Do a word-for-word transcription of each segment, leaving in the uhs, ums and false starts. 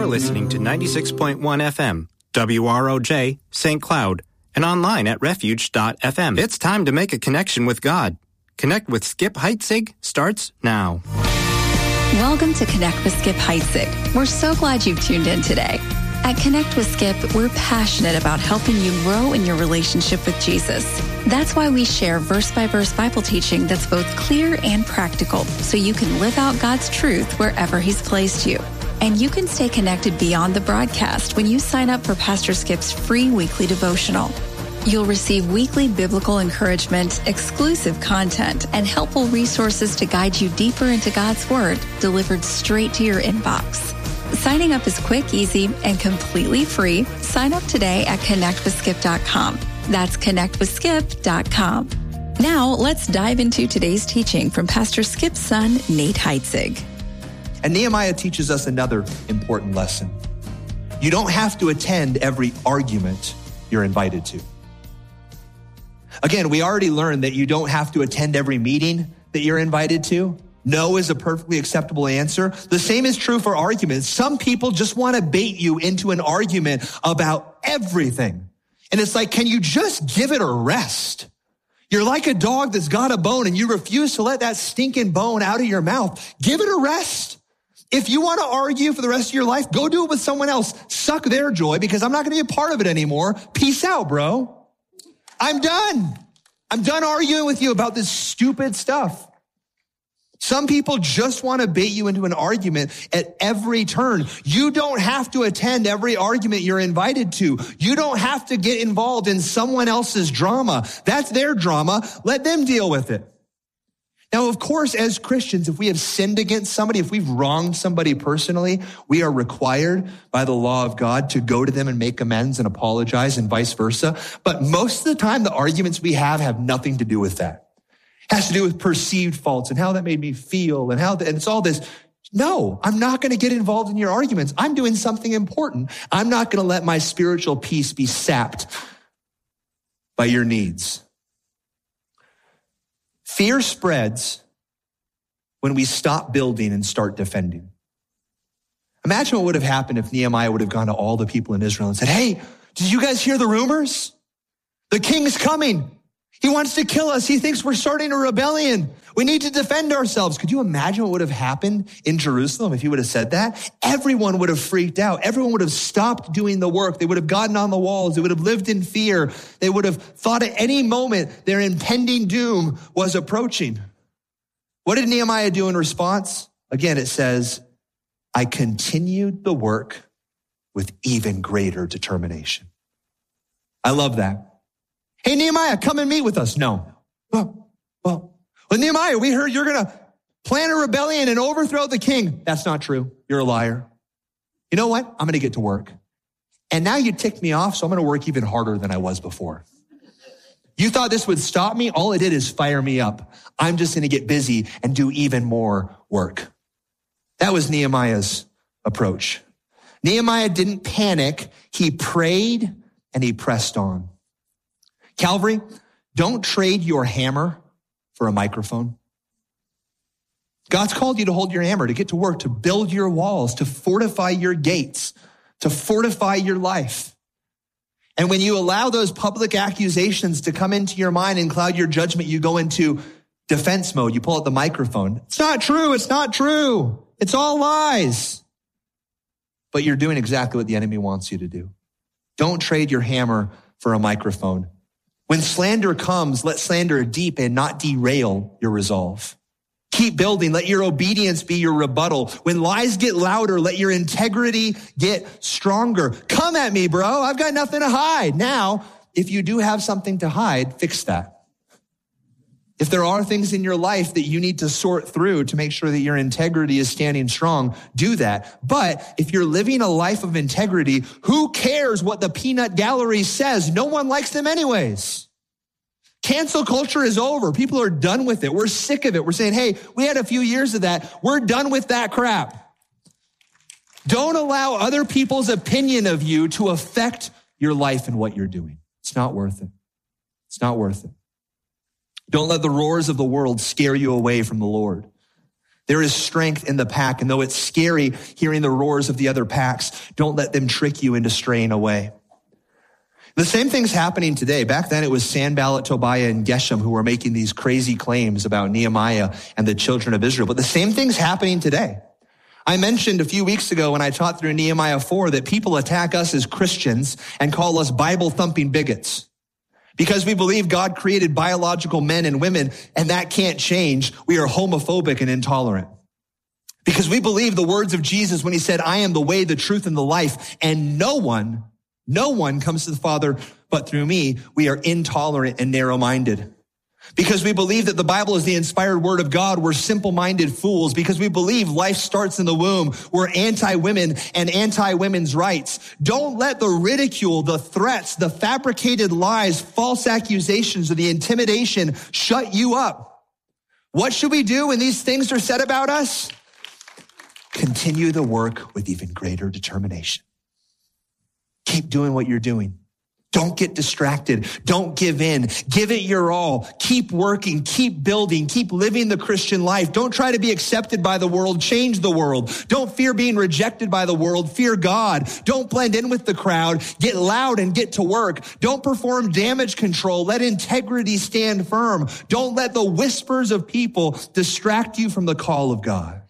You're listening to ninety-six point one F M, W R O J, Saint Cloud, and online at refuge dot f m. It's time to make a connection with God. Connect with Skip Heitzig starts now. Welcome to Connect with Skip Heitzig. We're so glad you've tuned in today. At Connect with Skip, we're passionate about helping you grow in your relationship with Jesus. That's why we share verse-by-verse Bible teaching that's both clear and practical, so you can live out God's truth wherever He's placed you. And you can stay connected beyond the broadcast when you sign up for Pastor Skip's free weekly devotional. You'll receive weekly biblical encouragement, exclusive content, and helpful resources to guide you deeper into God's Word, delivered straight to your inbox. Signing up is quick, easy, and completely free. Sign up today at connect with skip dot com. That's connect with skip dot com. Now, let's dive into today's teaching from Pastor Skip's son, Nate Heitzig. And Nehemiah teaches us another important lesson. You don't have to attend every argument you're invited to. Again, we already learned that you don't have to attend every meeting that you're invited to. No is a perfectly acceptable answer. The same is true for arguments. Some people just want to bait you into an argument about everything. And it's like, can you just give it a rest? You're like a dog that's got a bone and you refuse to let that stinking bone out of your mouth. Give it a rest. If you want to argue for the rest of your life, go do it with someone else. Suck their joy because I'm not going to be a part of it anymore. Peace out, bro. I'm done. I'm done arguing with you about this stupid stuff. Some people just want to bait you into an argument at every turn. You don't have to attend every argument you're invited to. You don't have to get involved in someone else's drama. That's their drama. Let them deal with it. Now, of course, as Christians, if we have sinned against somebody, if we've wronged somebody personally, we are required by the law of God to go to them and make amends and apologize and vice versa. But most of the time, the arguments we have have nothing to do with that. It has to do with perceived faults and how that made me feel and how, the, and it's all this. No, I'm not going to get involved in your arguments. I'm doing something important. I'm not going to let my spiritual peace be sapped by your needs. Fear spreads when we stop building and start defending. Imagine what would have happened if Nehemiah would have gone to all the people in Israel and said, hey, did you guys hear the rumors? The king's coming. He wants to kill us. He thinks we're starting a rebellion. We need to defend ourselves. Could you imagine what would have happened in Jerusalem if he would have said that? Everyone would have freaked out. Everyone would have stopped doing the work. They would have gotten on the walls. They would have lived in fear. They would have thought at any moment their impending doom was approaching. What did Nehemiah do in response? Again, it says, I continued the work with even greater determination. I love that. Hey, Nehemiah, come and meet with us. No. Well, well, well, Nehemiah, we heard you're going to plan a rebellion and overthrow the king. That's not true. You're a liar. You know what? I'm going to get to work. And now you ticked me off, so I'm going to work even harder than I was before. You thought this would stop me? All it did is fire me up. I'm just going to get busy and do even more work. That was Nehemiah's approach. Nehemiah didn't panic. He prayed and he pressed on. Calvary, don't trade your hammer for a microphone. God's called you to hold your hammer, to get to work, to build your walls, to fortify your gates, to fortify your life. And when you allow those public accusations to come into your mind and cloud your judgment, you go into defense mode. You pull out the microphone. It's not true. It's not true. It's all lies. But you're doing exactly what the enemy wants you to do. Don't trade your hammer for a microphone. When slander comes, let slander deepen, not derail your resolve. Keep building. Let your obedience be your rebuttal. When lies get louder, let your integrity get stronger. Come at me, bro. I've got nothing to hide. Now, if you do have something to hide, fix that. If there are things in your life that you need to sort through to make sure that your integrity is standing strong, do that. But if you're living a life of integrity, who cares what the peanut gallery says? No one likes them anyways. Cancel culture is over. People are done with it. We're sick of it. We're saying, hey, we had a few years of that. We're done with that crap. Don't allow other people's opinion of you to affect your life and what you're doing. It's not worth it. It's not worth it. Don't let the roars of the world scare you away from the Lord. There is strength in the pack, and though it's scary hearing the roars of the other packs, don't let them trick you into straying away. The same thing's happening today. Back then it was Sanballat, Tobiah, and Geshem who were making these crazy claims about Nehemiah and the children of Israel. But the same thing's happening today. I mentioned a few weeks ago when I taught through Nehemiah four that people attack us as Christians and call us Bible-thumping bigots. Because we believe God created biological men and women, and that can't change. We are homophobic and intolerant. Because we believe the words of Jesus when he said, I am the way, the truth, and the life, and no one, no one comes to the Father but through me. We are intolerant and narrow-minded. Because we believe that the Bible is the inspired word of God, we're simple-minded fools. Because we believe life starts in the womb, we're anti-women and anti-women's rights. Don't let the ridicule, the threats, the fabricated lies, false accusations, or the intimidation shut you up. What should we do when these things are said about us? Continue the work with even greater determination. Keep doing what you're doing. Don't get distracted. Don't give in. Give it your all. Keep working. Keep building. Keep living the Christian life. Don't try to be accepted by the world. Change the world. Don't fear being rejected by the world. Fear God. Don't blend in with the crowd. Get loud and get to work. Don't perform damage control. Let integrity stand firm. Don't let the whispers of people distract you from the call of God.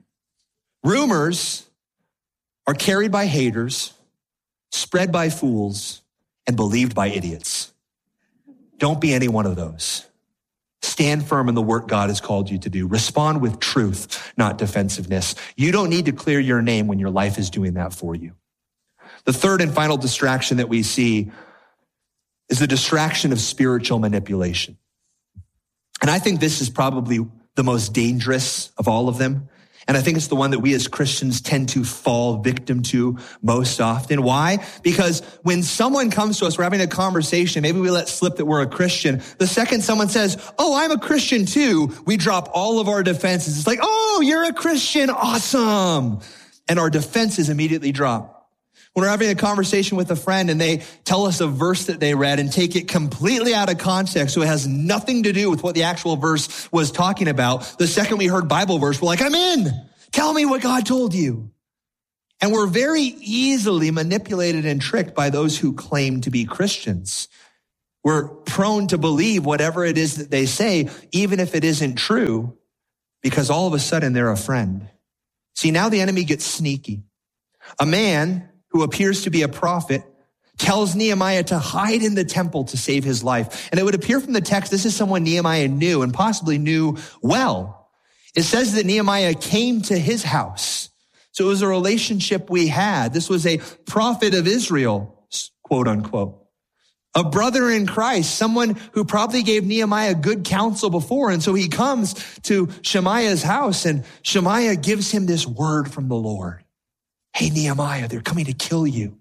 Rumors are carried by haters, spread by fools, and believed by idiots. Don't be any one of those. Stand firm in the work God has called you to do. Respond with truth, not defensiveness. You don't need to clear your name when your life is doing that for you. The third and final distraction that we see is the distraction of spiritual manipulation. And I think this is probably the most dangerous of all of them. And I think it's the one that we as Christians tend to fall victim to most often. Why? Because when someone comes to us, we're having a conversation, maybe we let slip that we're a Christian. The second someone says, oh, I'm a Christian too, we drop all of our defenses. It's like, oh, you're a Christian, awesome. And our defenses immediately drop. When we're having a conversation with a friend and they tell us a verse that they read and take it completely out of context, so it has nothing to do with what the actual verse was talking about, the second we heard Bible verse, we're like, I'm in. Tell me what God told you. And we're very easily manipulated and tricked by those who claim to be Christians. We're prone to believe whatever it is that they say, even if it isn't true, because all of a sudden they're a friend. See, now the enemy gets sneaky. A man who appears to be a prophet tells Nehemiah to hide in the temple to save his life. And it would appear from the text, this is someone Nehemiah knew and possibly knew well. It says that Nehemiah came to his house. So it was a relationship we had. This was a prophet of Israel, quote unquote. A brother in Christ, someone who probably gave Nehemiah good counsel before. And so he comes to Shemaiah's house and Shemaiah gives him this word from the Lord. Hey, Nehemiah, they're coming to kill you.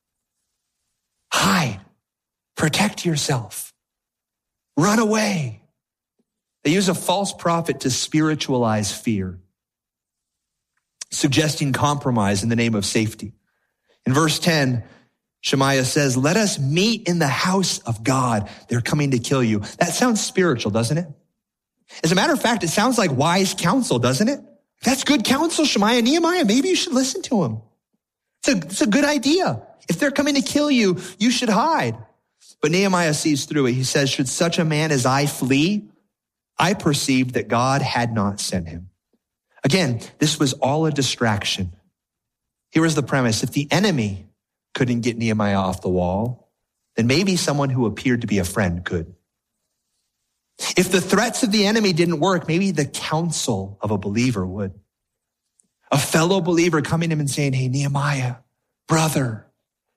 Hide. Protect yourself. Run away. They use a false prophet to spiritualize fear, suggesting compromise in the name of safety. In verse ten, Shemaiah says, let us meet in the house of God. They're coming to kill you. That sounds spiritual, doesn't it? As a matter of fact, it sounds like wise counsel, doesn't it? That's good counsel, Shemaiah. Nehemiah, maybe you should listen to him. It's a, it's a good idea. If they're coming to kill you, you should hide. But Nehemiah sees through it. He says, should such a man as I flee? I perceived that God had not sent him. Again, this was all a distraction. Here was the premise. If the enemy couldn't get Nehemiah off the wall, then maybe someone who appeared to be a friend could. If the threats of the enemy didn't work, maybe the counsel of a believer would. A fellow believer coming to him and saying, hey, Nehemiah, brother,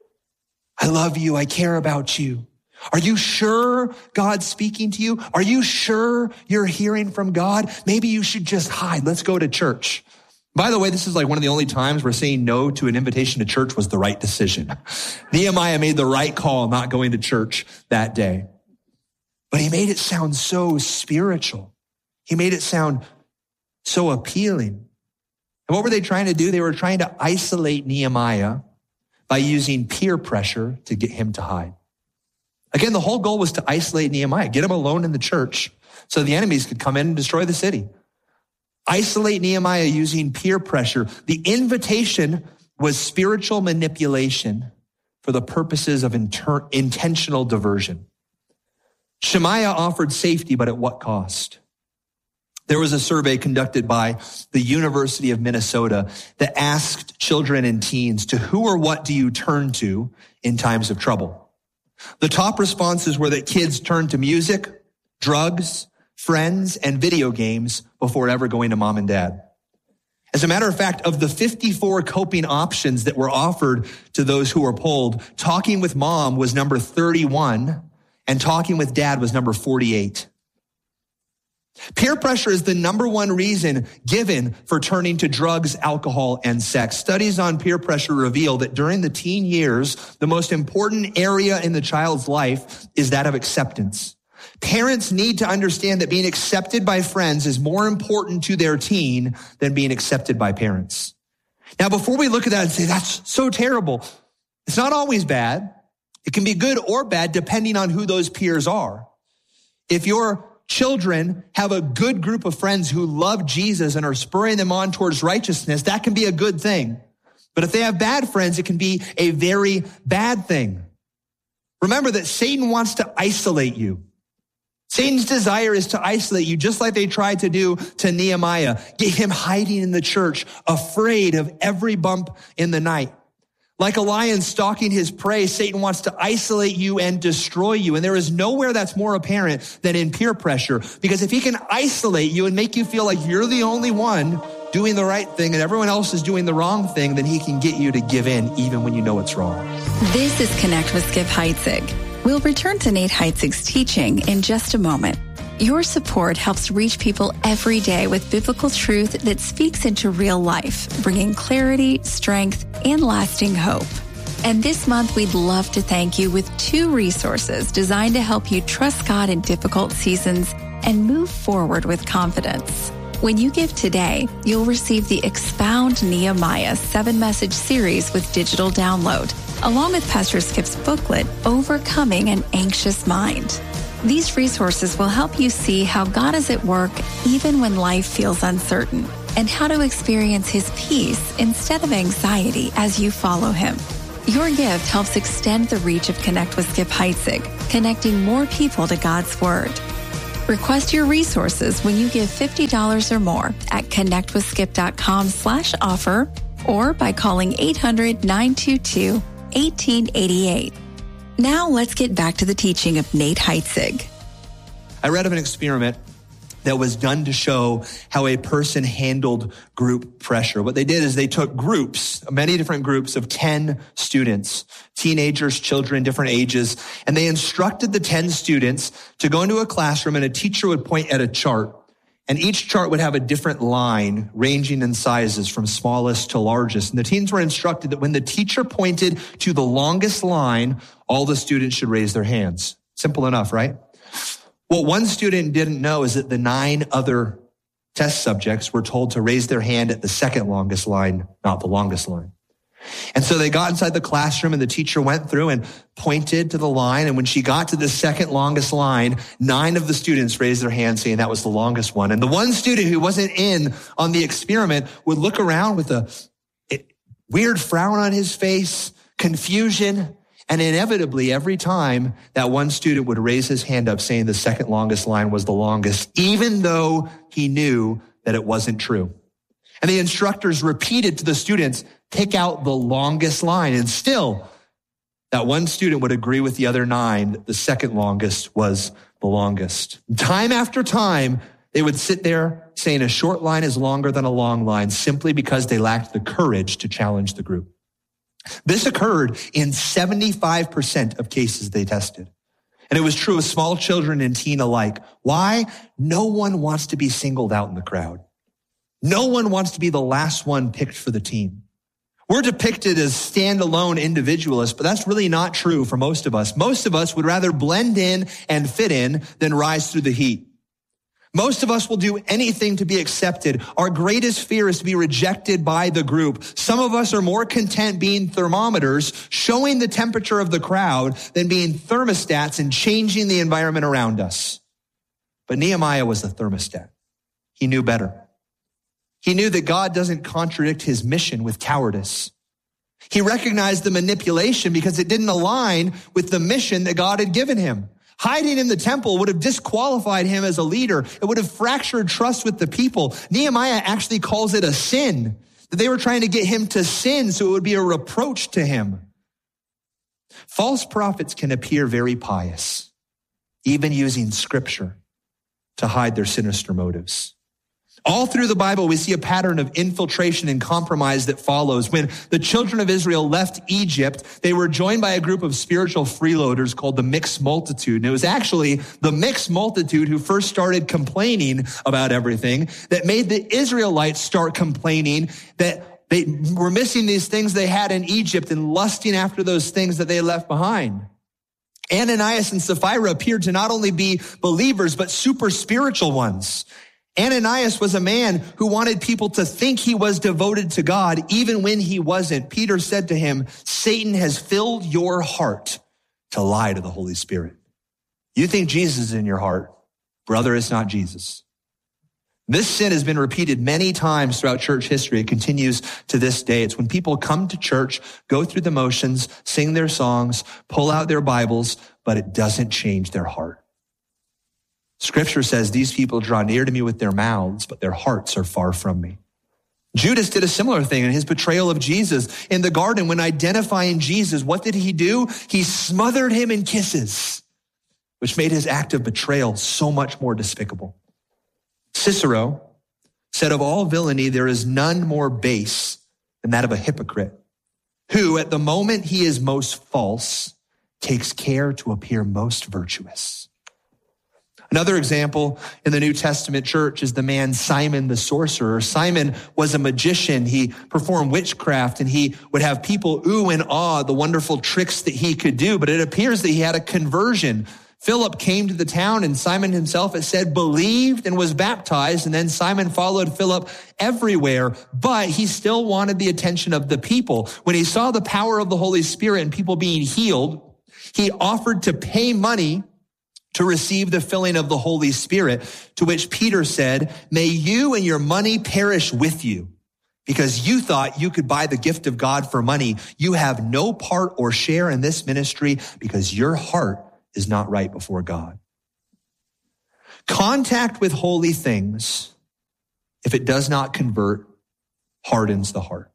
I love you. I care about you. Are you sure God's speaking to you? Are you sure you're hearing from God? Maybe you should just hide. Let's go to church. By the way, this is like one of the only times where saying no to an invitation to church was the right decision. Nehemiah made the right call not going to church that day. But he made it sound so spiritual. He made it sound so appealing. And what were they trying to do? They were trying to isolate Nehemiah by using peer pressure to get him to hide. Again, the whole goal was to isolate Nehemiah, get him alone in the church so the enemies could come in and destroy the city. isolate Nehemiah using peer pressure. The invitation was spiritual manipulation for the purposes of inter- intentional diversion. Shemaiah offered safety, but at what cost? There was a survey conducted by the University of Minnesota that asked children and teens, to who or what do you turn to in times of trouble? The top responses were that kids turned to music, drugs, friends, and video games before ever going to mom and dad. As a matter of fact, of the fifty-four coping options that were offered to those who were polled, talking with mom was number thirty-one, and talking with dad was number forty-eight. Peer pressure is the number one reason given for turning to drugs, alcohol, and sex. Studies on peer pressure reveal that during the teen years, the most important area in the child's life is that of acceptance. Parents need to understand that being accepted by friends is more important to their teen than being accepted by parents. Now, before we look at that and say, that's so terrible, it's not always bad. It can be good or bad depending on who those peers are. If your children have a good group of friends who love Jesus and are spurring them on towards righteousness, that can be a good thing. But if they have bad friends, it can be a very bad thing. Remember that Satan wants to isolate you. Satan's desire is to isolate you, just like they tried to do to Nehemiah, get him hiding in the church, afraid of every bump in the night. Like a lion stalking his prey, Satan wants to isolate you and destroy you. And there is nowhere that's more apparent than in peer pressure. Because if he can isolate you and make you feel like you're the only one doing the right thing and everyone else is doing the wrong thing, then he can get you to give in even when you know it's wrong. This is Connect with Skip Heitzig. We'll return to Nate Heitzig's teaching in just a moment. Your support helps reach people every day with biblical truth that speaks into real life, bringing clarity, strength, and lasting hope. And this month, we'd love to thank you with two resources designed to help you trust God in difficult seasons and move forward with confidence. When you give today, you'll receive the Expound Nehemiah seven-message series with digital download, along with Pastor Skip's booklet, Overcoming an Anxious Mind. These resources will help you see how God is at work even when life feels uncertain, and how to experience his peace instead of anxiety as you follow him. Your gift helps extend the reach of Connect with Skip Heitzig, connecting more people to God's Word. Request your resources when you give fifty dollars or more at connectwithskip.com slash offer or by calling eight hundred, nine two two, one eight eight eight. Now let's get back to the teaching of Nate Heitzig. I read of an experiment that was done to show how a person handled group pressure. What they did is they took groups, many different groups of ten students, teenagers, children, different ages, and they instructed the ten students to go into a classroom and a teacher would point at a chart. And each chart would have a different line ranging in sizes from smallest to largest. And the teens were instructed that when the teacher pointed to the longest line, all the students should raise their hands. Simple enough, right? What one student didn't know is that the nine other test subjects were told to raise their hand at the second longest line, not the longest line. And so they got inside the classroom and the teacher went through and pointed to the line. And when she got to the second longest line, nine of the students raised their hands saying that was the longest one. And the one student who wasn't in on the experiment would look around with a weird frown on his face, confusion. And inevitably, every time that one student would raise his hand up saying the second longest line was the longest, even though he knew that it wasn't true. And the instructors repeated to the students, pick out the longest line. And still, that one student would agree with the other nine that the second longest was the longest. Time after time, they would sit there saying a short line is longer than a long line simply because they lacked the courage to challenge the group. This occurred in seventy-five percent of cases they tested. And it was true of small children and teen alike. Why? No one wants to be singled out in the crowd. No one wants to be the last one picked for the team. We're depicted as standalone individualists, but that's really not true for most of us. Most of us would rather blend in and fit in than rise through the heat. Most of us will do anything to be accepted. Our greatest fear is to be rejected by the group. Some of us are more content being thermometers, showing the temperature of the crowd, than being thermostats and changing the environment around us. But Nehemiah was the thermostat. He knew better. He knew that God doesn't contradict his mission with cowardice. He recognized the manipulation because it didn't align with the mission that God had given him. Hiding in the temple would have disqualified him as a leader. It would have fractured trust with the people. Nehemiah actually calls it a sin, that they were trying to get him to sin so it would be a reproach to him. False prophets can appear very pious, even using scripture to hide their sinister motives. All through the Bible, we see a pattern of infiltration and compromise that follows. When the children of Israel left Egypt, they were joined by a group of spiritual freeloaders called the mixed multitude. And it was actually the mixed multitude who first started complaining about everything that made the Israelites start complaining that they were missing these things they had in Egypt and lusting after those things that they left behind. Ananias and Sapphira appeared to not only be believers, but super spiritual ones. Ananias was a man who wanted people to think he was devoted to God, even when he wasn't. Peter said to him, Satan has filled your heart to lie to the Holy Spirit. You think Jesus is in your heart. Brother, it's not Jesus. This sin has been repeated many times throughout church history. It continues to this day. It's when people come to church, go through the motions, sing their songs, pull out their Bibles, but it doesn't change their heart. Scripture says these people draw near to me with their mouths, but their hearts are far from me. Judas did a similar thing in his betrayal of Jesus in the garden. When identifying Jesus, what did he do? He smothered him in kisses, which made his act of betrayal so much more despicable. Cicero said, of all villainy, there is none more base than that of a hypocrite, who at the moment he is most false, takes care to appear most virtuous. Another example in the New Testament church is the man Simon the sorcerer. Simon was a magician. He performed witchcraft and he would have people ooh and ah the wonderful tricks that he could do. But it appears that he had a conversion. Philip came to the town and Simon himself, it said, believed and was baptized. And then Simon followed Philip everywhere, but he still wanted the attention of the people. When he saw the power of the Holy Spirit and people being healed, he offered to pay money to receive the filling of the Holy Spirit, to which Peter said, may you and your money perish with you, because you thought you could buy the gift of God for money. You have no part or share in this ministry because your heart is not right before God. Contact with holy things, if it does not convert, hardens the heart.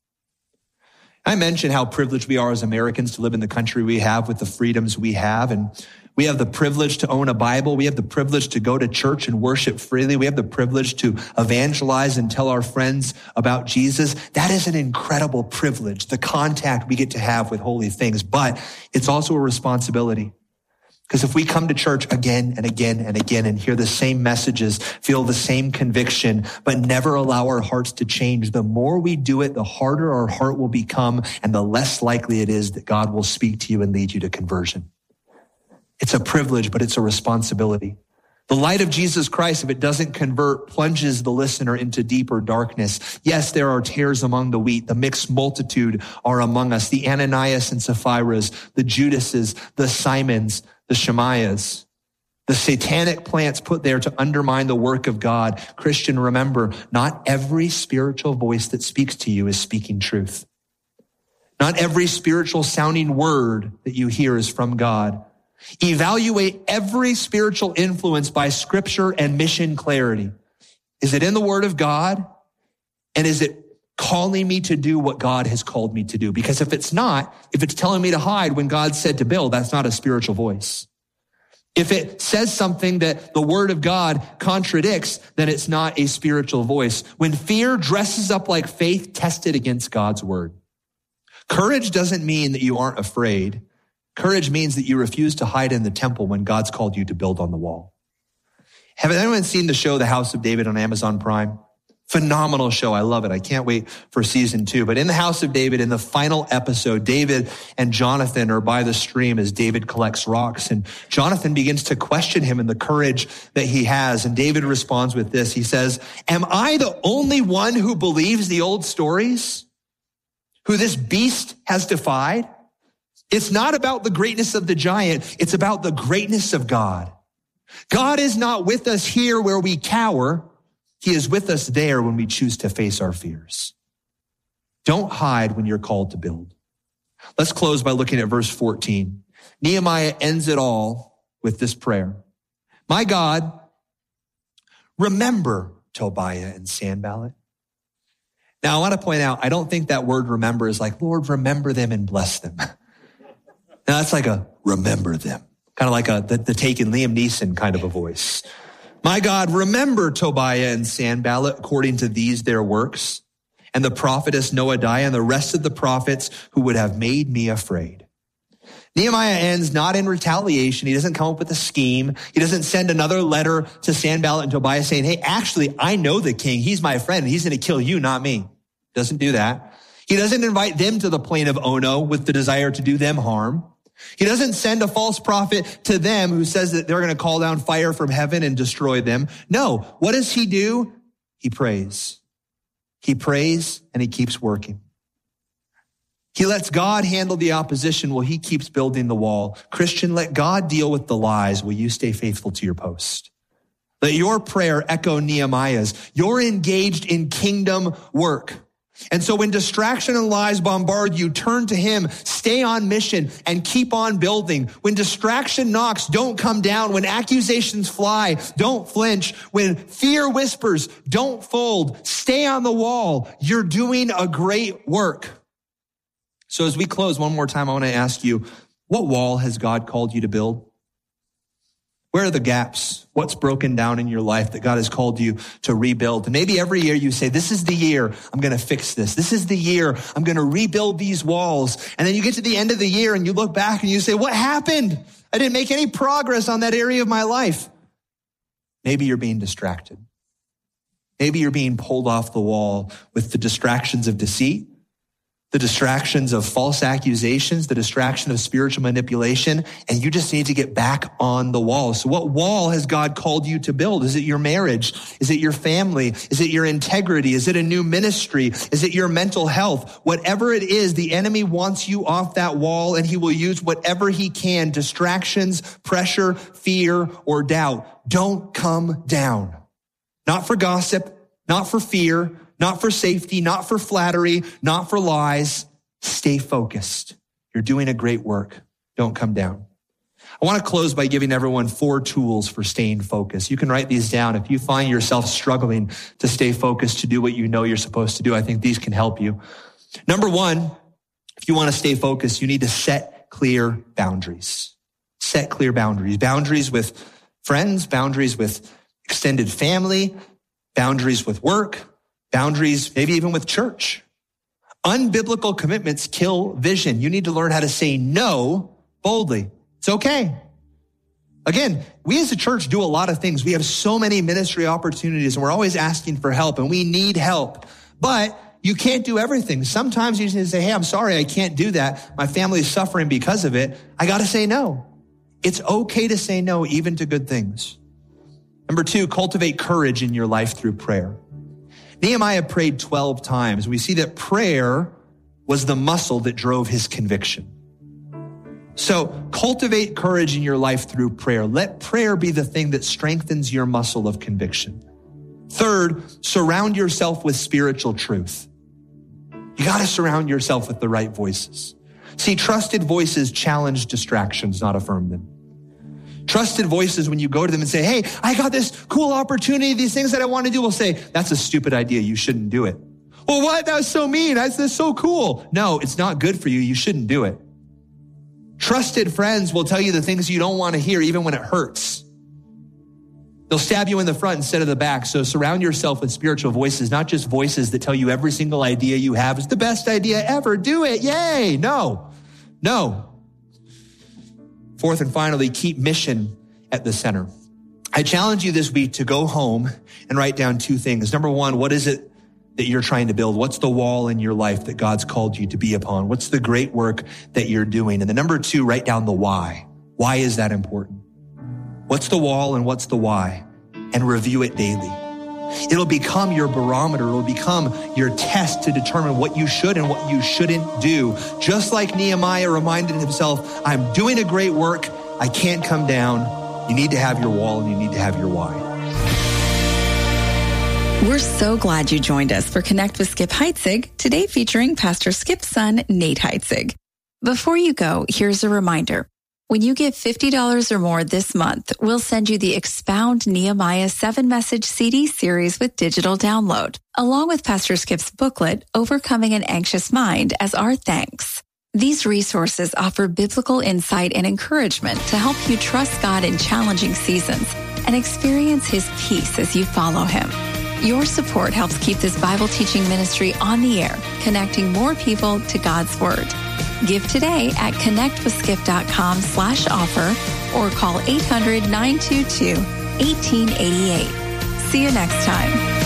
I mentioned how privileged we are as Americans to live in the country we have with the freedoms we have. And we have the privilege to own a Bible. We have the privilege to go to church and worship freely. We have the privilege to evangelize and tell our friends about Jesus. That is an incredible privilege, the contact we get to have with holy things. But it's also a responsibility. Because if we come to church again and again and again and hear the same messages, feel the same conviction, but never allow our hearts to change, the more we do it, the harder our heart will become and the less likely it is that God will speak to you and lead you to conversion. It's a privilege, but it's a responsibility. The light of Jesus Christ, if it doesn't convert, plunges the listener into deeper darkness. Yes, there are tares among the wheat. The mixed multitude are among us. The Ananias and Sapphira's, the Judases, the Simons, the Shemaiahs, the satanic plants put there to undermine the work of God. Christian, remember, not every spiritual voice that speaks to you is speaking truth. Not every spiritual sounding word that you hear is from God. Evaluate every spiritual influence by scripture and mission clarity. Is it in the word of God? And is it calling me to do what God has called me to do? Because if it's not, if it's telling me to hide when God said to build, that's not a spiritual voice. If it says something that the word of God contradicts, then it's not a spiritual voice. When fear dresses up like faith, test it against God's word. Courage doesn't mean that you aren't afraid. Courage means that you refuse to hide in the temple when God's called you to build on the wall. Have anyone seen the show, The House of David, on Amazon Prime? Phenomenal show. I love it. I can't wait for season two. But in The House of David, in the final episode, David and Jonathan are by the stream as David collects rocks. And Jonathan begins to question him and the courage that he has. And David responds with this. He says, am I the only one who believes the old stories? Who this beast has defied? It's not about the greatness of the giant. It's about the greatness of God. God is not with us here where we cower, He is with us there when we choose to face our fears. Don't hide when you're called to build. Let's close by looking at verse fourteen. Nehemiah ends it all with this prayer. My God, remember Tobiah and Sanballat. Now, I want to point out, I don't think that word remember is like, Lord, remember them and bless them. Now, that's like a remember them, kind of like a the, the Taken Liam Neeson kind of a voice. My God, remember Tobiah and Sanballat according to these their works, and the prophetess Noadiah and the rest of the prophets who would have made me afraid. Nehemiah ends not in retaliation. He doesn't come up with a scheme. He doesn't send another letter to Sanballat and Tobiah saying, hey, actually, I know the king. He's my friend. He's going to kill you, not me. Doesn't do that. He doesn't invite them to the plain of Ono with the desire to do them harm. He doesn't send a false prophet to them who says that they're going to call down fire from heaven and destroy them. No. What does he do? He prays. He prays and he keeps working. He lets God handle the opposition while he keeps building the wall. Christian, let God deal with the lies while you stay faithful to your post. Let your prayer echo Nehemiah's. You're engaged in kingdom work. And so when distraction and lies bombard you, turn to him, stay on mission, and keep on building. When distraction knocks, don't come down. When accusations fly, don't flinch. When fear whispers, don't fold. Stay on the wall. You're doing a great work. So as we close one more time, I want to ask you, what wall has God called you to build? Where are the gaps? What's broken down in your life that God has called you to rebuild? And maybe every year you say, this is the year I'm going to fix this. This is the year I'm going to rebuild these walls. And then you get to the end of the year and you look back and you say, what happened? I didn't make any progress on that area of my life. Maybe you're being distracted. Maybe you're being pulled off the wall with the distractions of deceit, the distractions of false accusations, the distraction of spiritual manipulation, and you just need to get back on the wall. So what wall has God called you to build? Is it your marriage? Is it your family? Is it your integrity? Is it a new ministry? Is it your mental health? Whatever it is, the enemy wants you off that wall, and he will use whatever he can, distractions, pressure, fear, or doubt. Don't come down. Not for gossip, not for fear, not for safety, not for flattery, not for lies. Stay focused. You're doing a great work. Don't come down. I want to close by giving everyone four tools for staying focused. You can write these down. If you find yourself struggling to stay focused, to do what you know you're supposed to do, I think these can help you. Number one, if you want to stay focused, you need to set clear boundaries. Set clear boundaries. Boundaries with friends, boundaries with extended family, boundaries with work, boundaries, maybe even with church. Unbiblical commitments kill vision. You need to learn how to say no boldly. It's okay. Again, we as a church do a lot of things. We have so many ministry opportunities and we're always asking for help and we need help. But you can't do everything. Sometimes you just need to say, hey, I'm sorry, I can't do that. My family is suffering because of it. I got to say no. It's okay to say no, even to good things. Number two, cultivate courage in your life through prayer. Nehemiah prayed twelve times. We see that prayer was the muscle that drove his conviction. So cultivate courage in your life through prayer. Let prayer be the thing that strengthens your muscle of conviction. Third, surround yourself with spiritual truth. You got to surround yourself with the right voices. See, trusted voices challenge distractions, not affirm them. Trusted voices, when you go to them and say, hey, I got this cool opportunity, these things that I want to do, will say, that's a stupid idea. You shouldn't do it. Well, what? That was so mean. That's, that's so cool. No, it's not good for you. You shouldn't do it. Trusted friends will tell you the things you don't want to hear, even when it hurts. They'll stab you in the front instead of the back. So surround yourself with spiritual voices, not just voices that tell you every single idea you have is the best idea ever. Do it. Yay. No, no. Fourth and finally, keep mission at the center. I challenge you this week to go home and write down two things. Number one, what is it that you're trying to build? What's the wall in your life that God's called you to be upon? What's the great work that you're doing? And then number two, write down the why. Why is that important? What's the wall and what's the why? And review it daily. It'll become your barometer. It'll become your test to determine what you should and what you shouldn't do. Just like Nehemiah reminded himself, I'm doing a great work. I can't come down. You need to have your wall and you need to have your why. We're so glad you joined us for Connect with Skip Heitzig, today featuring Pastor Skip's son, Nate Heitzig. Before you go, here's a reminder. When you give fifty dollars or more this month, we'll send you the Expound Nehemiah seven-message C D series with digital download, along with Pastor Skip's booklet, Overcoming an Anxious Mind, as our thanks. These resources offer biblical insight and encouragement to help you trust God in challenging seasons and experience His peace as you follow Him. Your support helps keep this Bible teaching ministry on the air, connecting more people to God's Word. Give today at connectwithskip.com slash offer or call eight hundred, nine two two, one eight eight eight. See you next time.